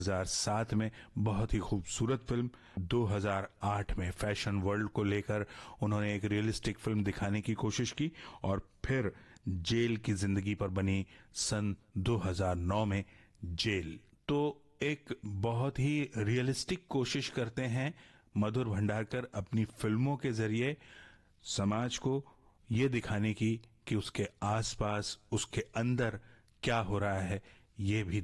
2007 में बहुत ही खूबसूरत फिल्म, 2008 में फैशन वर्ल्ड को लेकर उन्होंने एक रियलिस्टिक फिल्म दिखाने की कोशिश की और फिर जेल की जिंदगी पर बनी सन 2009 में जेल। तो एक बहुत ही रियलिस्टिक कोशिश करते हैं मधुर भंडारकर अपनी फिल्मों के जरिए समाज को ये दिखाने की कि उसके आसपास, उसके अंदर क्या हो रहा है, ये भी